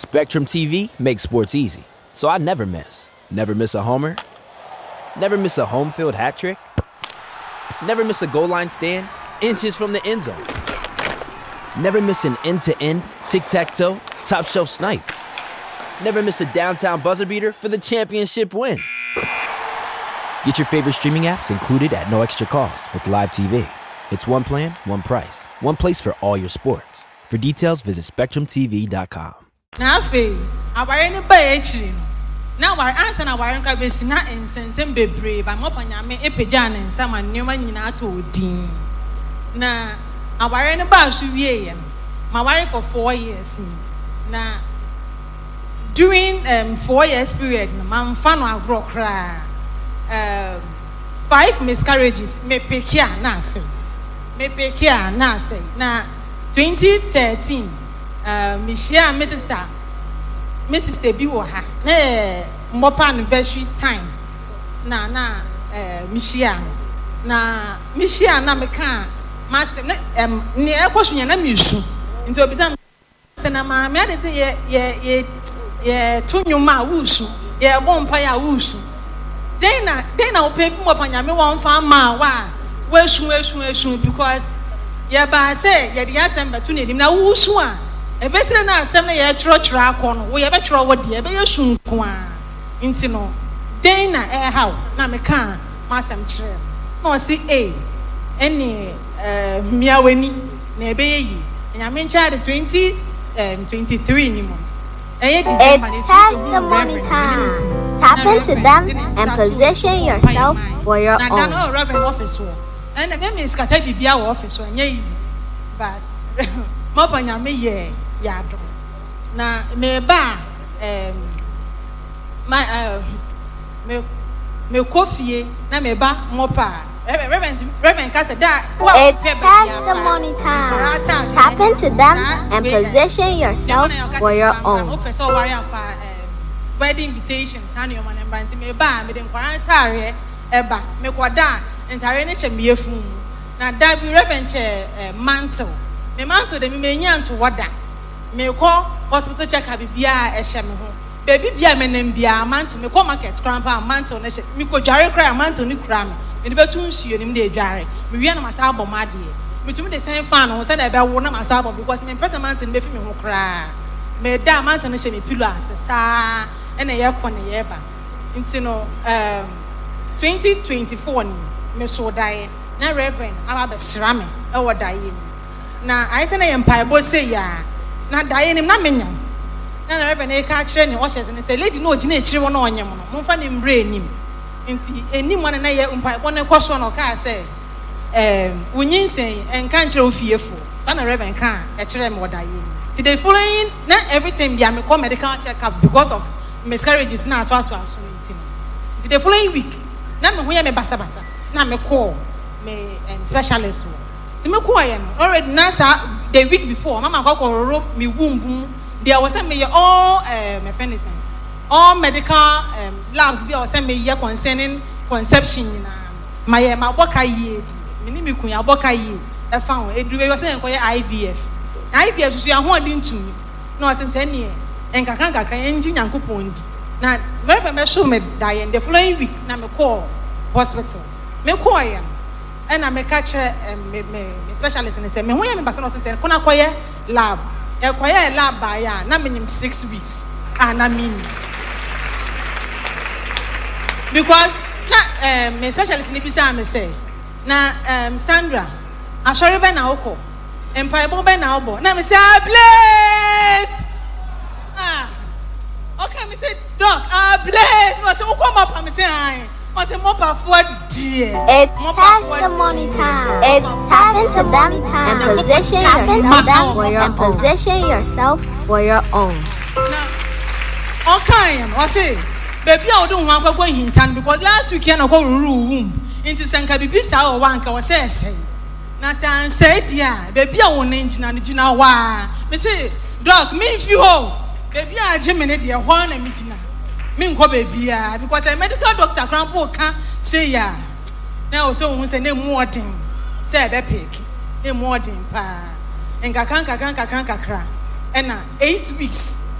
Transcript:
Spectrum TV makes sports easy, so I never miss. Never miss a homer. Never miss a home field hat trick. Never miss a goal line stand, inches from the end zone. Never miss an end-to-end, tic-tac-toe, top-shelf snipe. Never miss a downtown buzzer beater for the championship win. Get your favorite streaming apps included at no extra cost with Live TV. It's one plan, one price, one place for all your sports. For details, visit SpectrumTV.com. Now, I wear any now our answer na warren ka besi na ensensem bebre ba mopanya me epeja na nsama nyoma nyina to din na aware ne ba so wie ye ma ware for 4 years na during 4 years period na man fa no agro kra 5 miscarriages me pekia na ase na 2013 Michelle Mrs. Tebi wo ha na mbopa anniversary time na Michelle na meka mas ne ekwosunya na misu nti obisa se na ma me ade ye tunyuma wusu ye bompa ya wusu den na opefu mbopa nyame won fa ma wa wesu because ye ba say ye dey asem betu na edim na wusu a ebesire na asem na ye trotro akọ no wo ye betro wo de ebe ye sunko a nti no den na how na me kan ma asem kire na o si eni miaweni na ebe yi nyame ncha de 2023 ni mo It's testimony time. Tap into them and position yourself for your own. Na no reverend office wo and me skata bibia wo office wo nya easy but mo pa nyame ye yado na me ba me kofie na me ba mopa reverend kase da it's testimony time. Tap into them and position yourself for your own. Wedding invitations hani yo manemba nti me ba me de nkwara tare eba me kwada ntare ne hye fu na da bi reverend che mantle me mantle de me nya nto wada me ko hospital check up bia e hye me ho baby bia me nam bia mantle me ko market crampa mantle ne hye me ko dware kra mantle ni kra me de betu nsuo ni me de dware me wi na masa abọ made me tumi de sen fan ho se na be wo na masa abọ because me person mantle be fi me ho kra me da mantle ne hye me pillow asesa ene ye ko ne ye ba nti no 2024 ni me so dae na reverend aba be srame e wo dae ni na ai se na ye mpai bo se ya na dae ni na menya na reverend e ka kire ni o hye se ne se lady no ogina e kire wo na onyem no mo fa ne mbre enim nti enim wane na ye mpai bo ne koso no ka se unyinsen enka nkire ofiefo sa na reverend ka e kire me wo dae ni ti the following na everything bia me come medical check up because of miscarriages na ato aso nti ti the following week na me ho ye me basa na me call me specialist wo ti me call ye no already na sa the week before mama kwakororo me womb there was me all my friend is all medical labs be was me ye concerning conception na my boka ye me ni me kun ya boka ye e fa ho eduru we say enkoye IVF so ya ho adi ntumi na o se ntanie enkakran enji nyankopon di na very me show me die the following week na me call hospital me call him and I me catch me specialist and say me ho ya me basa no sente ko na koye lab e koye lab ba ya na me nyim 6 weeks na mean because na me specialist ni bisa me say na Sandra asori be na oko empire bo be na obo na me say bless okay me say doc bless no say oko mapa me say ai o say mapa for dear it's testimony time. It's tap into them and position yourself for your own. Now okay o say baby I don't want to go hintan because last week na go ruru womb into sanka bibi sa o wanka o say na say an say dia baby I won ngina wa me say doc me if you ho baby a jemene de ho na mi gina me nko baby a because a medical doctor crampo ka say ya na o so hu say na mu odin say be pick na mu odin pa enka kakra and 8 weeks